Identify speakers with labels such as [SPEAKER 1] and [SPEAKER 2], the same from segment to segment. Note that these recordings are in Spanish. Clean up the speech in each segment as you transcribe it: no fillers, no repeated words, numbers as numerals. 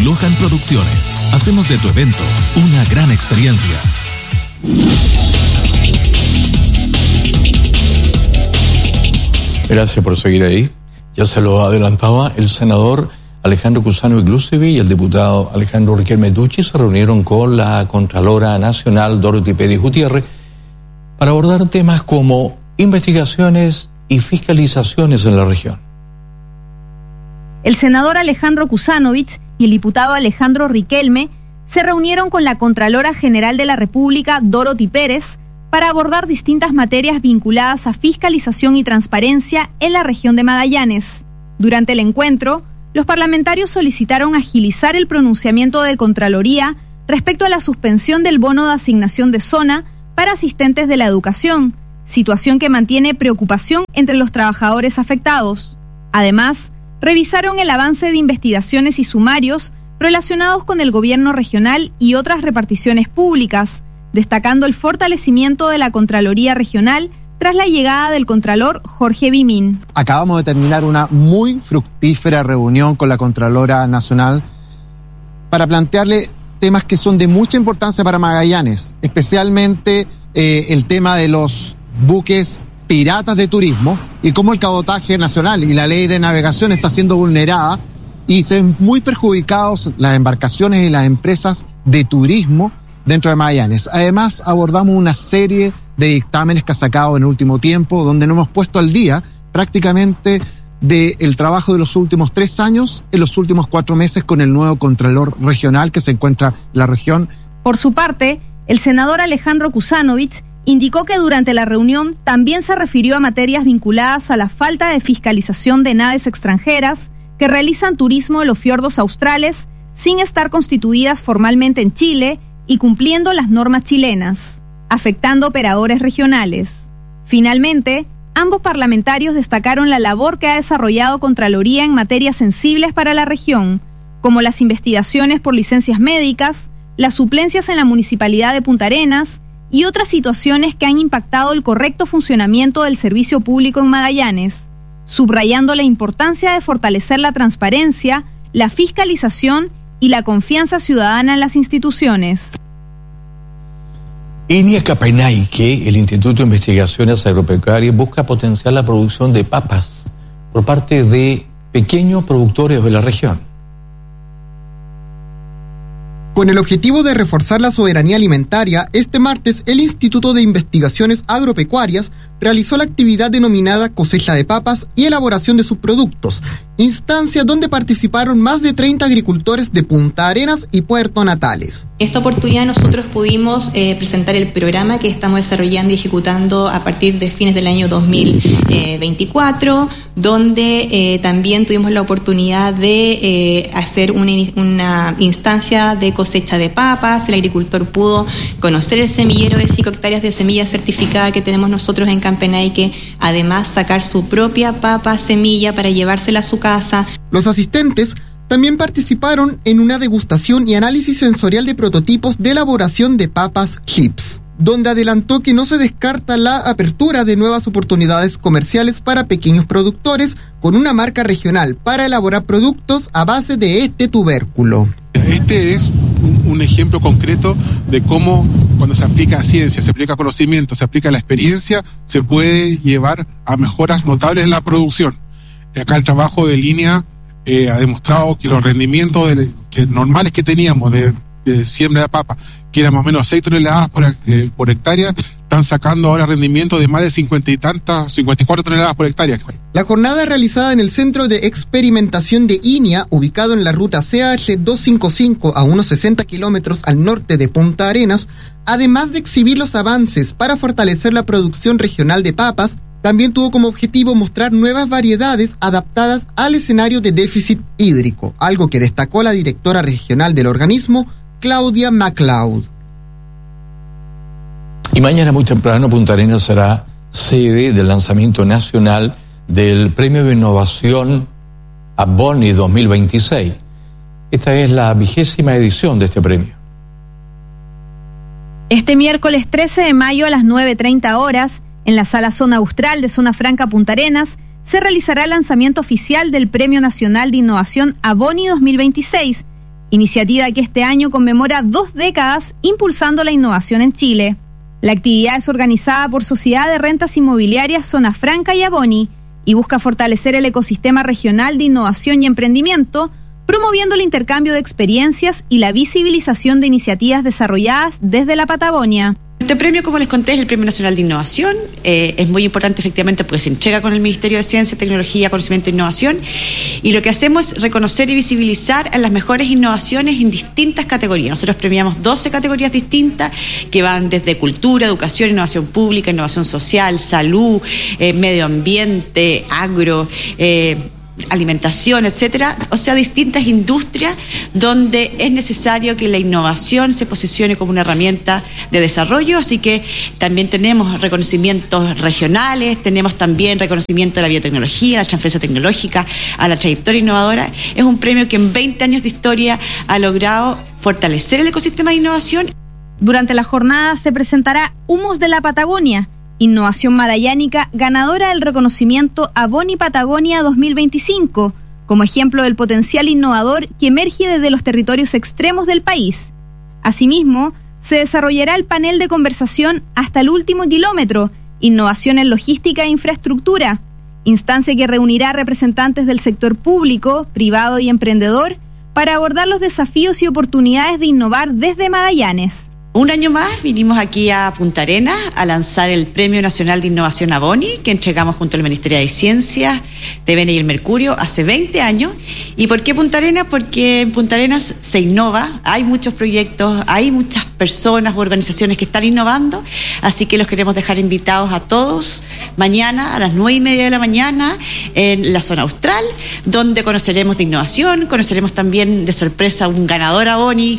[SPEAKER 1] Lohan Producciones. Hacemos de tu evento una gran experiencia.
[SPEAKER 2] Gracias por seguir ahí. Ya se lo adelantaba, el senador Alejandro Cusano Iglucevi y el diputado Alejandro Riquelme Ducci se reunieron con la Contralora Nacional Dorothy Pérez Gutiérrez para abordar temas como investigaciones y fiscalizaciones en la región.
[SPEAKER 3] El senador Alejandro Kusanovich y el diputado Alejandro Riquelme se reunieron con la Contralora General de la República, Dorothy Pérez, para abordar distintas materias vinculadas a fiscalización y transparencia en la región de Magallanes. Durante el encuentro, los parlamentarios solicitaron agilizar el pronunciamiento de Contraloría respecto a la suspensión del bono de asignación de zona para asistentes de la educación, situación que mantiene preocupación entre los trabajadores afectados. Además, revisaron el avance de investigaciones y sumarios relacionados con el gobierno regional y otras reparticiones públicas, destacando el fortalecimiento de la Contraloría Regional tras la llegada del Contralor Jorge Vimín.
[SPEAKER 4] Acabamos de terminar una muy fructífera reunión con la Contralora Nacional para plantearle temas que son de mucha importancia para Magallanes, especialmente el tema de los buques piratas de turismo y cómo el cabotaje nacional y la ley de navegación está siendo vulnerada y se ven muy perjudicados las embarcaciones y las empresas de turismo dentro de Magallanes. Además, abordamos una serie de dictámenes que ha sacado en el último tiempo, donde nos hemos puesto al día prácticamente del trabajo de los últimos 3 años en los últimos 4 meses con el nuevo Contralor Regional que se encuentra en la región.
[SPEAKER 3] Por su parte, el senador Alejandro Kusanovich indicó que durante la reunión también se refirió a materias vinculadas a la falta de fiscalización de naves extranjeras que realizan turismo en los fiordos australes sin estar constituidas formalmente en Chile y cumpliendo las normas chilenas, afectando operadores regionales. Finalmente, ambos parlamentarios destacaron la labor que ha desarrollado Contraloría en materias sensibles para la región, como las investigaciones por licencias médicas, las suplencias en la Municipalidad de Punta Arenas y otras situaciones que han impactado el correcto funcionamiento del servicio público en Magallanes, subrayando la importancia de fortalecer la transparencia, la fiscalización y la confianza ciudadana en las instituciones.
[SPEAKER 2] INIA Capenaique, el Instituto de Investigaciones Agropecuarias, busca potenciar la producción de papas por parte de pequeños productores de la región.
[SPEAKER 5] Con el objetivo de reforzar la soberanía alimentaria, este martes el Instituto de Investigaciones Agropecuarias realizó la actividad denominada cosecha de papas y elaboración de subproductos, instancia donde participaron más de 30 agricultores de Punta Arenas y Puerto Natales.
[SPEAKER 6] En esta oportunidad nosotros pudimos presentar el programa que estamos desarrollando y ejecutando a partir de fines del año 2024, donde también tuvimos la oportunidad de hacer una instancia de cosecha de papas. El agricultor pudo conocer el semillero de 5 hectáreas de semilla certificada que tenemos nosotros en Campenaique, además sacar su propia papa semilla para llevársela a su casa.
[SPEAKER 5] Los asistentes también participaron en una degustación y análisis sensorial de prototipos de elaboración de papas chips, donde adelantó que no se descarta la apertura de nuevas oportunidades comerciales para pequeños productores con una marca regional para elaborar productos a base de este tubérculo.
[SPEAKER 7] Este es un ejemplo concreto de cómo cuando se aplica ciencia, se aplica conocimiento, se aplica la experiencia, se puede llevar a mejoras notables en la producción. Acá el trabajo de línea ha demostrado que los rendimientos normales que teníamos de siembra de papa, que eran más o menos 6 toneladas por hectárea, están sacando ahora rendimientos de más de 54 toneladas por hectárea.
[SPEAKER 5] La jornada realizada en el Centro de Experimentación de INIA, ubicado en la ruta CH255 a unos 60 kilómetros al norte de Punta Arenas, además de exhibir los avances para fortalecer la producción regional de papas, también tuvo como objetivo mostrar nuevas variedades adaptadas al escenario de déficit hídrico, algo que destacó la directora regional del organismo, Claudia MacLeod.
[SPEAKER 2] Y mañana muy temprano Punta Arenas será sede del lanzamiento nacional del Premio de Innovación Aboni 2026. Esta es la 20ª edición de este premio.
[SPEAKER 3] Este miércoles 13 de mayo a las 9:30 horas, en la Sala Zona Austral de Zona Franca Punta Arenas, se realizará el lanzamiento oficial del Premio Nacional de Innovación Aboni 2026, iniciativa que este año conmemora 2 décadas impulsando la innovación en Chile. La actividad es organizada por Sociedad de Rentas Inmobiliarias Zona Franca y Aboni y busca fortalecer el ecosistema regional de innovación y emprendimiento, promoviendo el intercambio de experiencias y la visibilización de iniciativas desarrolladas desde la Patagonia.
[SPEAKER 8] Este premio, como les conté, es el Premio Nacional de Innovación. Es muy importante, efectivamente, porque se entrega con el Ministerio de Ciencia, Tecnología, Conocimiento e Innovación. Y lo que hacemos es reconocer y visibilizar a las mejores innovaciones en distintas categorías. Nosotros premiamos 12 categorías distintas que van desde cultura, educación, innovación pública, innovación social, salud, medio ambiente, agro, alimentación, etcétera, o sea, distintas industrias donde es necesario que la innovación se posicione como una herramienta de desarrollo, así que también tenemos reconocimientos regionales, tenemos también reconocimiento de la biotecnología, la transferencia tecnológica, a la trayectoria innovadora. Es un premio que en 20 años de historia ha logrado fortalecer el ecosistema de innovación.
[SPEAKER 3] Durante la jornada se presentará Humos de la Patagonia, innovación magallánica ganadora del reconocimiento Aboni Patagonia 2025, como ejemplo del potencial innovador que emerge desde los territorios extremos del país. Asimismo, se desarrollará el panel de conversación Hasta el último kilómetro, innovación en logística e infraestructura, instancia que reunirá representantes del sector público, privado y emprendedor para abordar los desafíos y oportunidades de innovar desde Magallanes.
[SPEAKER 8] Un año más vinimos aquí a Punta Arenas a lanzar el Premio Nacional de Innovación Aboni, que entregamos junto al Ministerio de Ciencias, TVN y el Mercurio hace 20 años. ¿Y por qué Punta Arenas? Porque en Punta Arenas se innova, hay muchos proyectos, hay muchas personas u organizaciones que están innovando, así que los queremos dejar invitados a todos mañana a las 9:30 de la mañana en la zona austral, donde conoceremos de innovación, conoceremos también de sorpresa un ganador Aboni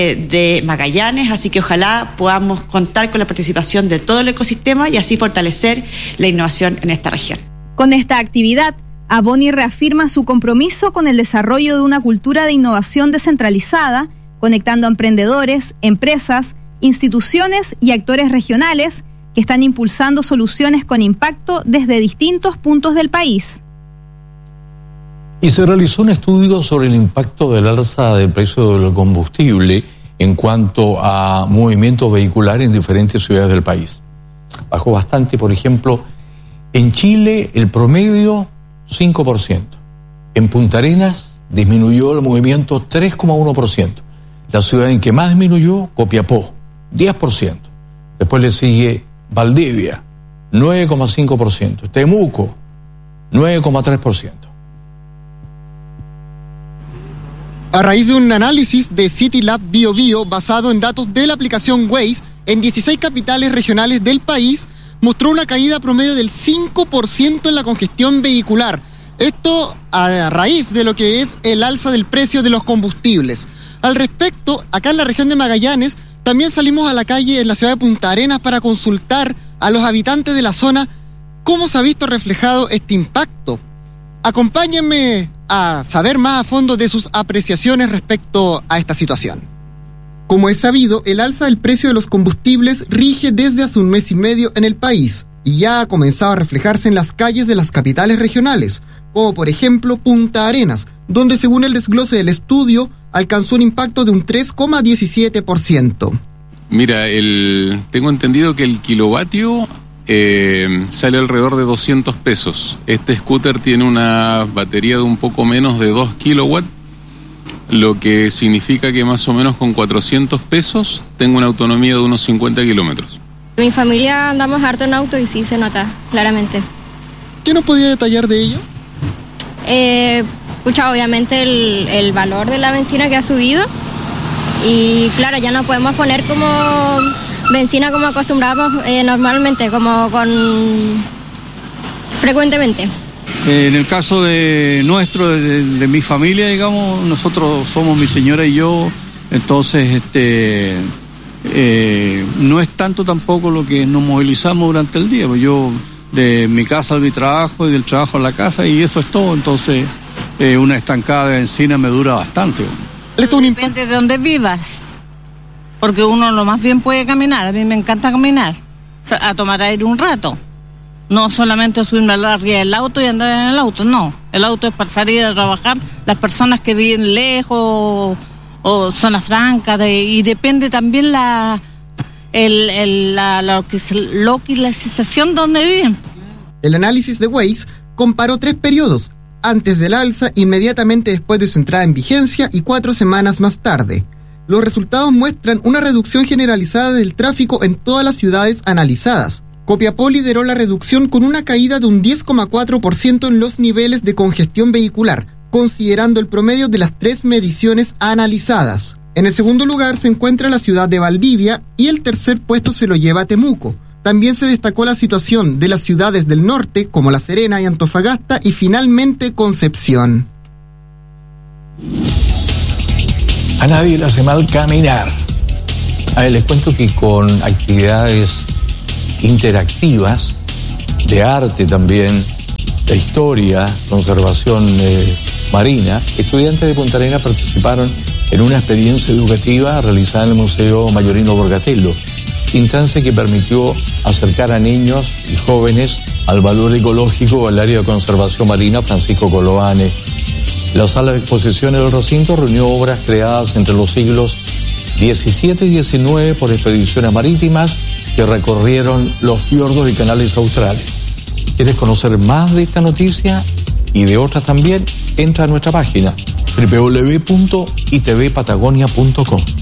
[SPEAKER 8] de Magallanes, así que ojalá podamos contar con la participación de todo el ecosistema y así fortalecer la innovación en esta región.
[SPEAKER 3] Con esta actividad, Aboni reafirma su compromiso con el desarrollo de una cultura de innovación descentralizada, conectando a emprendedores, empresas, instituciones y actores regionales que están impulsando soluciones con impacto desde distintos puntos del país.
[SPEAKER 2] Y se realizó un estudio sobre el impacto del alza del precio del combustible en cuanto a movimiento vehicular en diferentes ciudades del país. Bajó bastante, por ejemplo, en Chile el promedio 5%. En Punta Arenas disminuyó el movimiento 3,1%. La ciudad en que más disminuyó, Copiapó, 10%. Después le sigue Valdivia, 9,5%. Temuco, 9,3%.
[SPEAKER 5] A raíz de un análisis de CityLab BioBio basado en datos de la aplicación Waze en 16 capitales regionales del país, mostró una caída promedio del 5% en la congestión vehicular. Esto a raíz de lo que es el alza del precio de los combustibles. Al respecto, acá en la región de Magallanes, también salimos a la calle en la ciudad de Punta Arenas para consultar a los habitantes de la zona cómo se ha visto reflejado este impacto. Acompáñenme a saber más a fondo de sus apreciaciones respecto a esta situación. Como es sabido, el alza del precio de los combustibles rige desde hace un mes y medio en el país y ya ha comenzado a reflejarse en las calles de las capitales regionales, como por ejemplo Punta Arenas, donde según el desglose del estudio alcanzó un impacto de un 3,17%.
[SPEAKER 9] Mira, tengo entendido que el kilovatio sale alrededor de 200 pesos. Este scooter tiene una batería de un poco menos de 2 kilowatts, lo que significa que más o menos con 400 pesos tengo una autonomía de unos 50 kilómetros.
[SPEAKER 10] Mi familia andamos harto en auto y sí se nota, claramente.
[SPEAKER 5] ¿Qué nos podía detallar de ello?
[SPEAKER 10] Obviamente el valor de la benzina que ha subido y claro, ya no podemos poner como benzina como acostumbramos normalmente, como frecuentemente.
[SPEAKER 11] En el caso de mi familia, digamos, nosotros somos mi señora y yo, entonces no es tanto tampoco lo que nos movilizamos durante el día, pues yo de mi casa a mi trabajo y del trabajo a la casa y eso es todo, entonces una estancada de benzina me dura bastante.
[SPEAKER 12] Depende de dónde vivas. Porque uno lo más bien puede caminar, a mí me encanta caminar, a tomar aire un rato. No solamente subirme arriba del auto y andar en el auto, no. El auto es para salir a trabajar, las personas que viven lejos o zona franca, y depende también la localización donde viven.
[SPEAKER 5] El análisis de Waze comparó 3 periodos, antes del alza, inmediatamente después de su entrada en vigencia y 4 semanas más tarde. Los resultados muestran una reducción generalizada del tráfico en todas las ciudades analizadas. Copiapó lideró la reducción con una caída de un 10,4% en los niveles de congestión vehicular, considerando el promedio de las 3 mediciones analizadas. En el segundo lugar se encuentra la ciudad de Valdivia y el tercer puesto se lo lleva Temuco. También se destacó la situación de las ciudades del norte, como La Serena y Antofagasta, y finalmente Concepción.
[SPEAKER 2] A nadie le hace mal caminar. A ver, les cuento que con actividades interactivas, de arte también, de historia, conservación marina, estudiantes de Punta Arenas participaron en una experiencia educativa realizada en el Museo Mayorino Borgatello, instancia que permitió acercar a niños y jóvenes al valor ecológico del área de conservación marina Francisco Coloane. La sala de exposiciones del recinto reunió obras creadas entre los siglos XVII y XIX por expediciones marítimas que recorrieron los fiordos y canales australes. ¿Quieres conocer más de esta noticia y de otras también? Entra a nuestra página www.itvpatagonia.com.